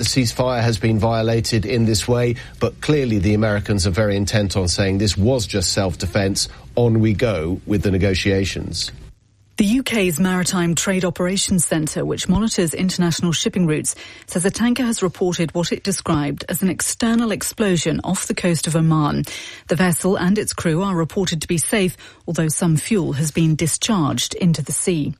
ceasefire has been violated in this way, but clearly the Americans are very intent on saying this was just self-defense. On we go with the negotiations. The UK's Maritime Trade Operations Centre, which monitors international shipping routes, says a tanker has reported what it described as an external explosion off the coast of Oman. The vessel and its crew are reported to be safe, although some fuel has been discharged into the sea.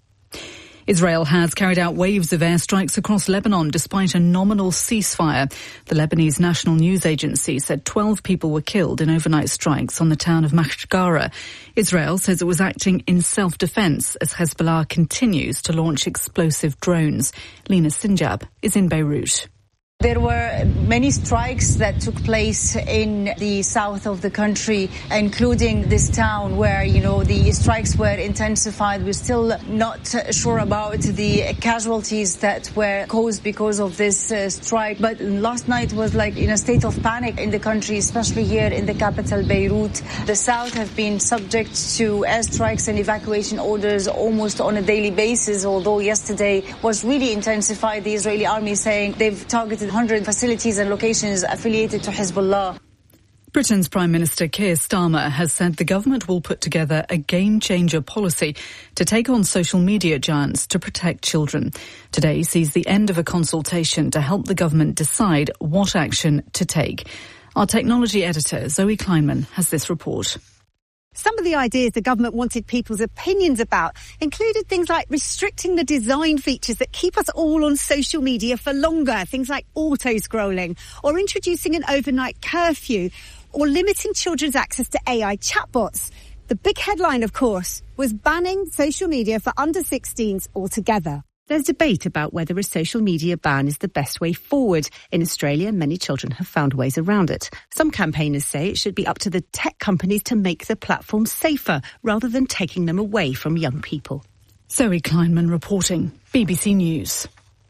Israel has carried out waves of airstrikes across Lebanon despite a nominal ceasefire. The Lebanese National News Agency said 12 people were killed in overnight strikes on the town of Mashgara. Israel says it was acting in self-defense as Hezbollah continues to launch explosive drones. Lina Sinjab is in Beirut. There were many strikes that took place in the south of the country, including this town where, the strikes were intensified. We're still not sure about the casualties that were caused because of this strike. But last night was like in a state of panic in the country, especially here in the capital, Beirut. The south have been subject to airstrikes and evacuation orders almost on a daily basis, although yesterday was really intensified. The Israeli army saying they've targeted 100 facilities and locations affiliated to Hezbollah. Britain's Prime Minister Keir Starmer has said the government will put together a game-changer policy to take on social media giants to protect children. Today sees the end of a consultation to help the government decide what action to take. Our technology editor, Zoe Kleinman, has this report. Some of the ideas the government wanted people's opinions about included things like restricting the design features that keep us all on social media for longer, things like auto-scrolling, or introducing an overnight curfew, or limiting children's access to AI chatbots. The big headline, of course, was banning social media for under 16s altogether. There's debate about whether a social media ban is the best way forward. In Australia, many children have found ways around it. Some campaigners say it should be up to the tech companies to make the platform safer rather than taking them away from young people. Zoe Kleinman reporting, BBC News.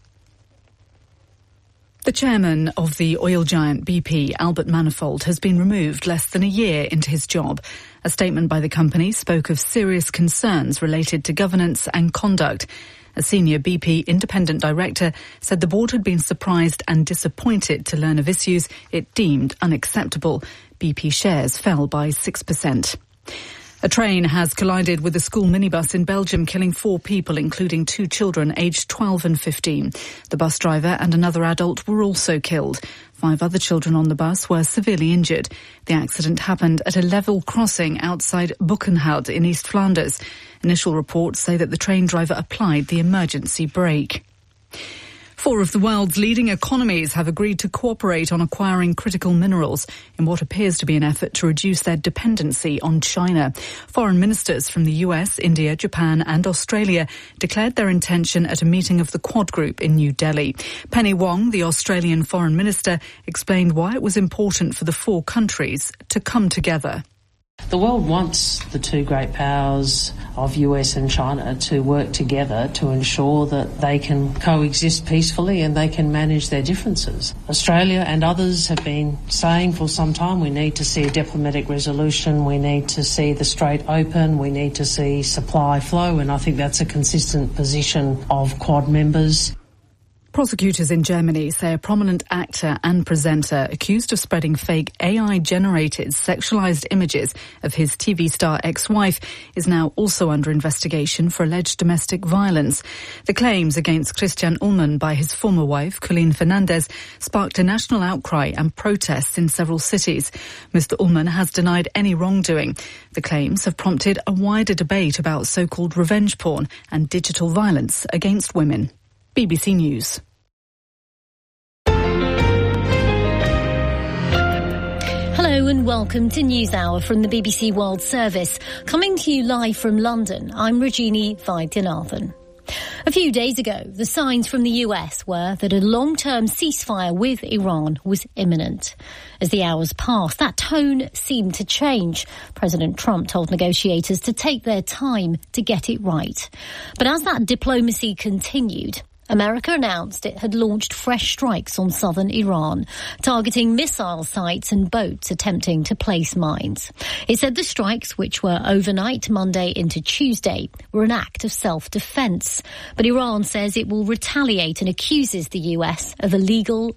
The chairman of the oil giant BP, Albert Manifold, has been removed less than a year into his job. A statement by the company spoke of serious concerns related to governance and conduct. A senior BP independent director said the board had been surprised and disappointed to learn of issues it deemed unacceptable. BP shares fell by 6%. A train has collided with a school minibus in Belgium, killing 4 people, including 2 children aged 12 and 15. The bus driver and another adult were also killed. 5 other children on the bus were severely injured. The accident happened at a level crossing outside Buchenhout in East Flanders. Initial reports say that the train driver applied the emergency brake. 4 of the world's leading economies have agreed to cooperate on acquiring critical minerals in what appears to be an effort to reduce their dependency on China. Foreign ministers from the US, India, Japan and Australia declared their intention at a meeting of the Quad Group in New Delhi. Penny Wong, the Australian foreign minister, explained why it was important for the 4 countries to come together. The world wants the 2 great powers of US and China to work together to ensure that they can coexist peacefully and they can manage their differences. Australia and others have been saying for some time we need to see a diplomatic resolution, we need to see the Strait open, we need to see supply flow, and I think that's a consistent position of Quad members. Prosecutors in Germany say a prominent actor and presenter accused of spreading fake AI-generated sexualized images of his TV star ex-wife is now also under investigation for alleged domestic violence. The claims against Christian Ullmann by his former wife, Colleen Fernandez, sparked a national outcry and protests in several cities. Mr. Ullmann has denied any wrongdoing. The claims have prompted a wider debate about so-called revenge porn and digital violence against women. BBC News. Hello and welcome to NewsHour from the BBC World Service. Coming to you live from London, I'm Rajini Vaidyanathan. A few days ago, the signs from the US were that a long-term ceasefire with Iran was imminent. As the hours passed, that tone seemed to change. President Trump told negotiators to take their time to get it right. But as that diplomacy continued, America announced it had launched fresh strikes on southern Iran, targeting missile sites and boats attempting to place mines. It said the strikes, which were overnight Monday into Tuesday, were an act of self-defense. But Iran says it will retaliate and accuses the US of illegal